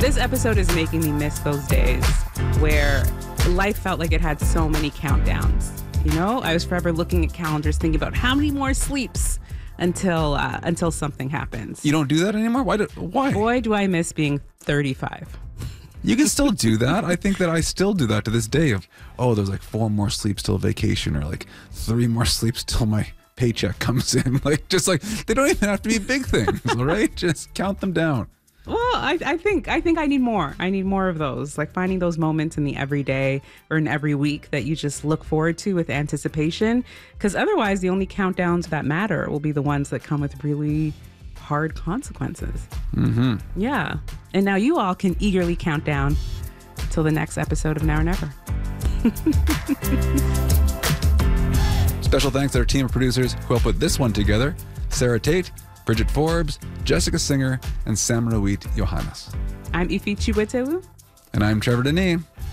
This episode is making me miss those days where life felt like it had so many countdowns. You know, I was forever looking at calendars, thinking about how many more sleeps until something happens. You don't do that anymore? Why? Boy, do I miss being 35. You can still do that. I think that I still do that to this day of, there's like 4 more sleeps till vacation, or like 3 more sleeps till my paycheck comes in. Like, just like, they don't even have to be big things, all right? Just count them down. Well, I think I need more. I need more of those, like finding those moments in the everyday or in every week that you just look forward to with anticipation. Because otherwise, the only countdowns that matter will be the ones that come with really hard consequences. Mm-hmm. Yeah. And now you all can eagerly count down till the next episode of Now or Never. Special thanks to our team of producers who helped put this one together: Sarah Tate, Bridget Forbes, Jessica Singer, and Samrawit Johannes. I'm Ifi Chiwetewu. And I'm Trevor Deneen.